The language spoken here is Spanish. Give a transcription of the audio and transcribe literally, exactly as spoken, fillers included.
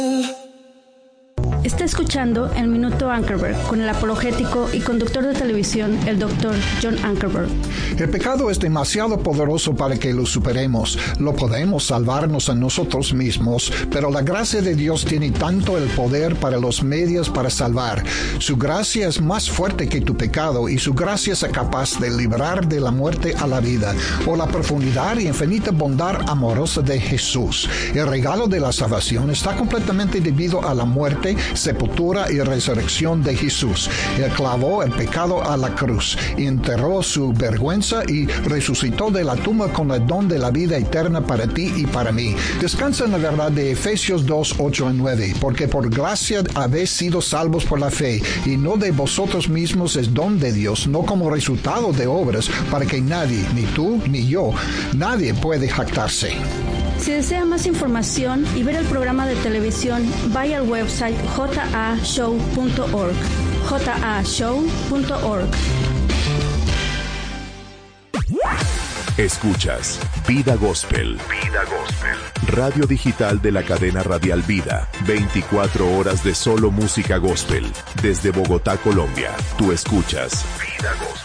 Está escuchando el Minuto Ankerberg con el apologético y conductor de televisión, el doctor John Ankerberg. El pecado es demasiado poderoso para que lo superemos. Lo podemos salvarnos a nosotros mismos, pero la gracia de Dios tiene tanto el poder para los medios para salvar. Su gracia es más fuerte que tu pecado y su gracia es capaz de librar de la muerte a la vida, o la profundidad y infinita bondad amorosa de Jesús. El regalo de la salvación está completamente debido a la muerte, sepultura y resurrección de Jesús. Él clavó el pecado a la cruz, enterró su vergüenza y resucitó de la tumba con el don de la vida eterna para ti y para mí. Descansa en la verdad de Efesios dos, ocho y nueve, porque por gracia habéis sido salvos por la fe, y no de vosotros mismos, es don de Dios, no como resultado de obras, para que nadie, ni tú ni yo, nadie puede jactarse. Si desea más información y ver el programa de televisión, vaya al website j a show punto org. j a show punto org. Escuchas Vida Gospel. Vida Gospel. Radio digital de la cadena radial Vida. veinticuatro horas de solo música gospel. Desde Bogotá, Colombia. Tú escuchas Vida Gospel.